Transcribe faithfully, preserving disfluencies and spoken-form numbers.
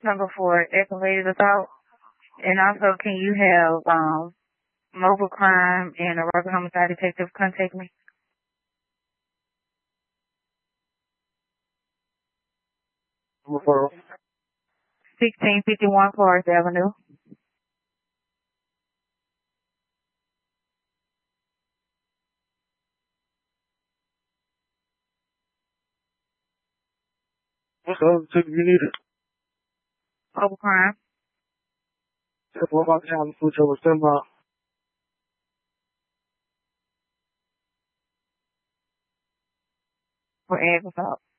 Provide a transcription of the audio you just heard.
number four, aggravated assault. And also, can you have um mobile crime and a robbery homicide detective contact me? Referral. sixteen fifty-one Forest Avenue. What's the other ticket you needed? Mobile crime. That's what about town switch over stand by. For ag assault.